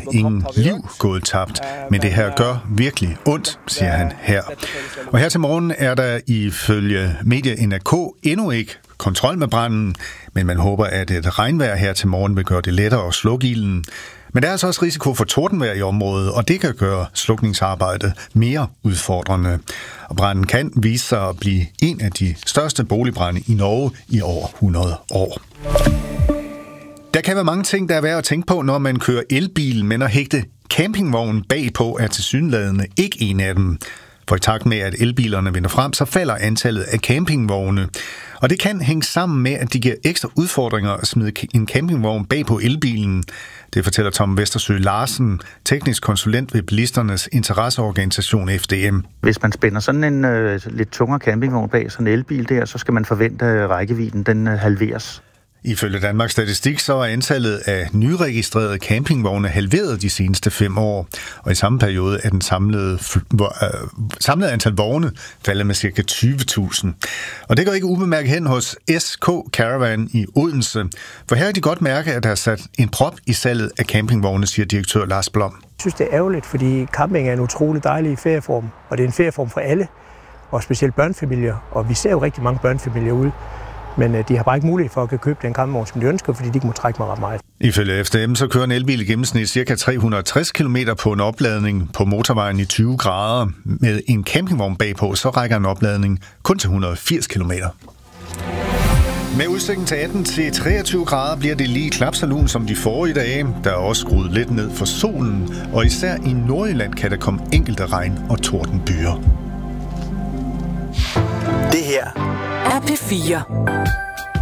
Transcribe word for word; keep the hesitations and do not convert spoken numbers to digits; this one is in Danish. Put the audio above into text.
ingen liv gået tabt, men det her gør virkelig ondt, siger han her. Og her til morgen er der ifølge Media N R K endnu ikke kontrol med branden, men man håber, at et regnvejr her til morgen vil gøre det lettere at slukke ilden. Men der er altså også risiko for tordenvejr i området, og det kan gøre slukningsarbejdet mere udfordrende. Og branden kan vise sig at blive en af de største boligbrande i Norge i over hundrede år. Der kan være mange ting, der er værd at tænke på, når man kører elbil, men at hægte campingvognen bagpå er tilsyneladende ikke en af dem. For i takt med, at elbilerne vinder frem, så falder antallet af campingvogne. Og det kan hænge sammen med, at de giver ekstra udfordringer at smide en campingvogn bag på elbilen. Det fortæller Tom Vestersø Larsen, teknisk konsulent ved bilisternes interesseorganisation F D M. Hvis man spænder sådan en øh, lidt tungere campingvogn bag sådan en elbil der, så skal man forvente, at rækkevidden den øh, halveres. Ifølge Danmarks Statistik så er antallet af nyregistrerede campingvogne halveret de seneste fem år, og i samme periode er den samlede, øh, samlede antal vogne faldet med ca. tyve tusind. Og det går ikke ubemærket hen hos S K Caravan i Odense, for her kan de godt mærke, at der er sat en prop i salget af campingvogne, siger direktør Lars Blom. Jeg synes, det er ærgerligt, fordi camping er en utrolig dejlig ferieform, og det er en ferieform for alle, og specielt børnefamilier, og vi ser jo rigtig mange børnefamilier ude. Men de har bare ikke mulighed for at kunne købe den campingvogn, som de ønsker, fordi de ikke må trække mig ret meget. Ifølge F D M så kører en elbil i gennemsnit ca. tre hundrede og tres kilometer på en opladning på motorvejen i tyve grader. Med en campingvogn bagpå, så rækker en opladning kun til et hundrede og firs kilometer. Med udsigten til atten til treogtyve grader bliver det lige knap så lun som de forrige dage. Der er også skruet lidt ned for solen, og især i Nordjylland kan der komme enkelte regn- og tordenbyger. Det her er P fire.